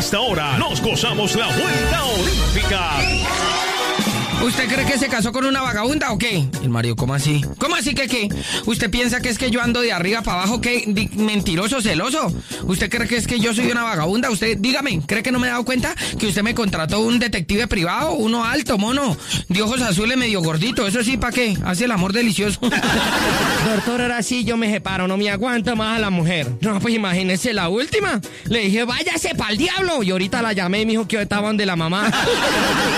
esta hora nos gozamos la vuelta olímpica. ¿Usted cree que se casó con una vagabunda o qué? El marido, ¿cómo así? ¿Cómo así que qué? ¿Usted piensa que es que yo ando de arriba para abajo, qué? Mentiroso, celoso. ¿Usted cree que es que yo soy una vagabunda? Usted, dígame, ¿cree que no me he dado cuenta que usted me contrató un detective privado? Uno alto, mono, de ojos azules, medio gordito. Eso sí, ¿para qué? Hace el amor delicioso. Doctor, ahora sí yo me separo, no me aguanta más a la mujer. No, pues imagínese la última. Le dije, váyase pa'l diablo. Y ahorita la llamé y me dijo que yo estaba donde la mamá.